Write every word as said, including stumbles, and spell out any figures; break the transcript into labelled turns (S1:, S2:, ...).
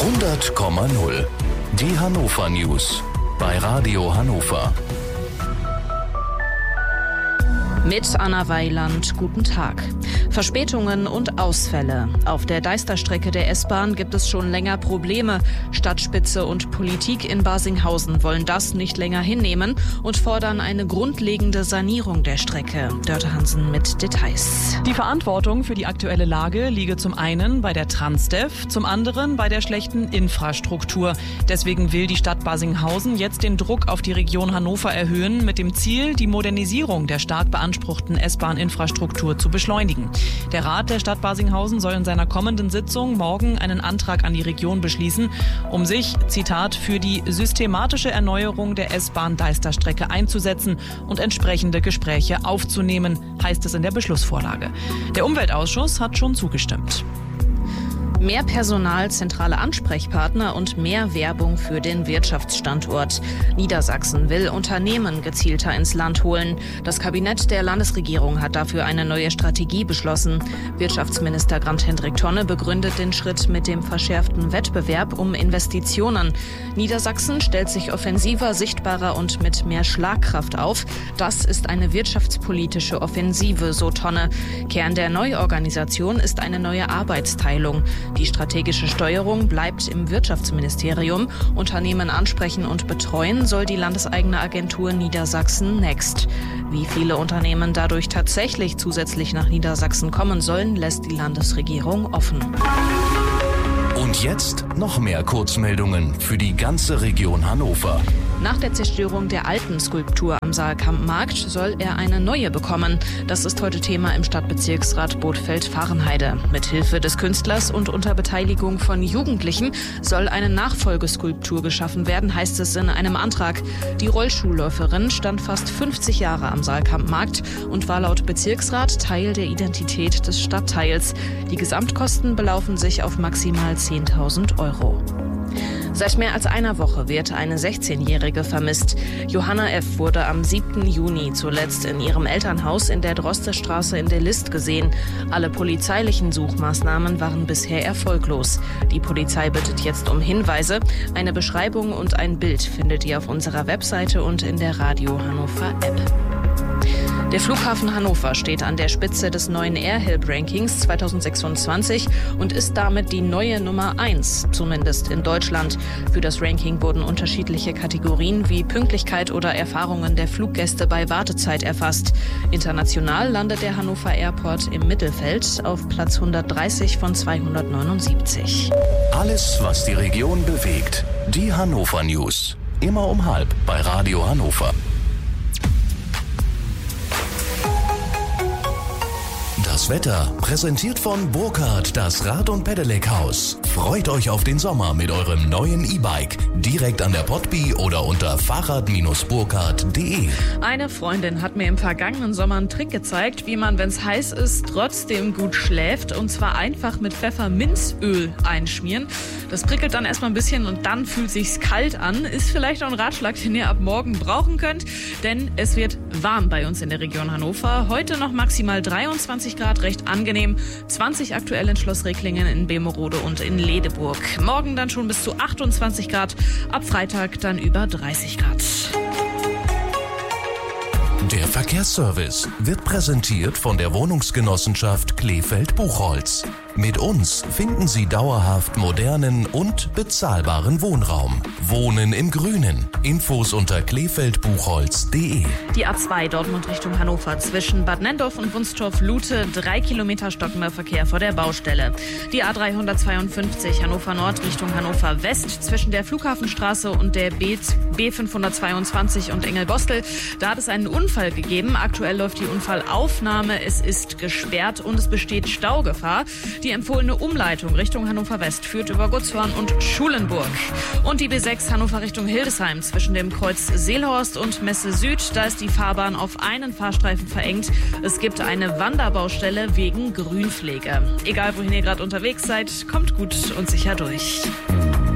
S1: hundert Komma null. Die Hannover News bei Radio Hannover.
S2: Mit Anna Weiland, guten Tag. Verspätungen und Ausfälle. Auf der Deisterstrecke der S-Bahn gibt es schon länger Probleme. Stadtspitze und Politik in Barsinghausen wollen das nicht länger hinnehmen und fordern eine grundlegende Sanierung der Strecke. Dörte Hansen mit Details.
S3: Die Verantwortung für die aktuelle Lage liege zum einen bei der Transdev, zum anderen bei der schlechten Infrastruktur. Deswegen will die Stadt Barsinghausen jetzt den Druck auf die Region Hannover erhöhen, mit dem Ziel, die Modernisierung der stark beanspruchten S-Bahn-Infrastruktur zu beschleunigen. Der Rat der Stadt Barsinghausen soll in seiner kommenden Sitzung morgen einen Antrag an die Region beschließen, um sich, Zitat, für die systematische Erneuerung der S-Bahn-Deisterstrecke einzusetzen und entsprechende Gespräche aufzunehmen, heißt es in der Beschlussvorlage. Der Umweltausschuss hat schon zugestimmt.
S2: Mehr Personal, zentrale Ansprechpartner und mehr Werbung für den Wirtschaftsstandort. Niedersachsen will Unternehmen gezielter ins Land holen. Das Kabinett der Landesregierung hat dafür eine neue Strategie beschlossen. Wirtschaftsminister Grant-Hendrik Tonne begründet den Schritt mit dem verschärften Wettbewerb um Investitionen. Niedersachsen stellt sich offensiver, sichtbarer und mit mehr Schlagkraft auf. Das ist eine wirtschaftspolitische Offensive, so Tonne. Kern der Neuorganisation ist eine neue Arbeitsteilung. Die strategische Steuerung bleibt im Wirtschaftsministerium. Unternehmen ansprechen und betreuen soll die landeseigene Agentur Niedersachsen Next. Wie viele Unternehmen dadurch tatsächlich zusätzlich nach Niedersachsen kommen sollen, lässt die Landesregierung offen.
S1: Und jetzt noch mehr Kurzmeldungen für die ganze Region Hannover.
S2: Nach der Zerstörung der alten Skulptur am Saalkampmarkt soll er eine neue bekommen. Das ist heute Thema im Stadtbezirksrat Bothfeld-Fahrenheide. Mithilfe des Künstlers und unter Beteiligung von Jugendlichen soll eine Nachfolgeskulptur geschaffen werden, heißt es in einem Antrag. Die Rollschuhläuferin stand fast fünfzig Jahre am Saalkampmarkt und war laut Bezirksrat Teil der Identität des Stadtteils. Die Gesamtkosten belaufen sich auf maximal zehntausend Euro. Seit mehr als einer Woche wird eine sechzehnjährige vermisst. Johanna F. wurde am siebten Juni zuletzt in ihrem Elternhaus in der Drostestraße in der List gesehen. Alle polizeilichen Suchmaßnahmen waren bisher erfolglos. Die Polizei bittet jetzt um Hinweise. Eine Beschreibung und ein Bild findet ihr auf unserer Webseite und in der Radio Hannover App. Der Flughafen Hannover steht an der Spitze des neuen Airhelp-Rankings zweitausendsechsundzwanzig und ist damit die neue Nummer eins, zumindest in Deutschland. Für das Ranking wurden unterschiedliche Kategorien wie Pünktlichkeit oder Erfahrungen der Fluggäste bei Wartezeit erfasst. International landet der Hannover Airport im Mittelfeld auf Platz hundertdreißig von zweihundertneunundsiebzig.
S1: Alles, was die Region bewegt. Die Hannover News. Immer um halb bei Radio Hannover. Das Wetter präsentiert von Burkhardt, das Rad- und Pedelec-Haus. Freut euch auf den Sommer mit eurem neuen E-Bike. Direkt an der Potby oder unter fahrrad burkhardt punkt de.
S2: Eine Freundin hat mir im vergangenen Sommer einen Trick gezeigt, wie man, wenn es heiß ist, trotzdem gut schläft. Und zwar einfach mit Pfefferminzöl einschmieren. Das prickelt dann erstmal ein bisschen und dann fühlt sich's kalt an. Ist vielleicht auch ein Ratschlag, den ihr ab morgen brauchen könnt. Denn es wird warm bei uns in der Region Hannover. Heute noch maximal dreiundzwanzig Grad, recht angenehm. zwanzig aktuell in Schloss Ricklingen, in Bemerode und in Ledeburg. Morgen dann schon bis zu achtundzwanzig Grad. Ab Freitag dann über dreißig Grad.
S1: Der Verkehrsservice wird präsentiert von der Wohnungsgenossenschaft Kleefeld-Buchholz. Mit uns finden Sie dauerhaft modernen und bezahlbaren Wohnraum. Wohnen im Grünen. Infos unter kleefeld buchholz punkt de.
S2: Die A zwei Dortmund Richtung Hannover zwischen Bad Nendorf und Wunstorf-Lute. Drei Kilometer stockender Verkehr vor der Baustelle. Die A dreihundertzweiundfünfzig Hannover Nord Richtung Hannover West zwischen der Flughafenstraße und der B fünfhundertzweiundzwanzig und Engelbostel. Da hat es einen Unfall gegeben. Aktuell läuft die Unfallaufnahme. Es ist gesperrt und es besteht Staugefahr. Die empfohlene Umleitung Richtung Hannover West führt über Gutshorn und Schulenburg. Und die B sechs Hannover Richtung Hildesheim zwischen dem Kreuz Seelhorst und Messe Süd. Da ist die Fahrbahn auf einen Fahrstreifen verengt. Es gibt eine Wanderbaustelle wegen Grünpflege. Egal wohin ihr gerade unterwegs seid, kommt gut und sicher durch.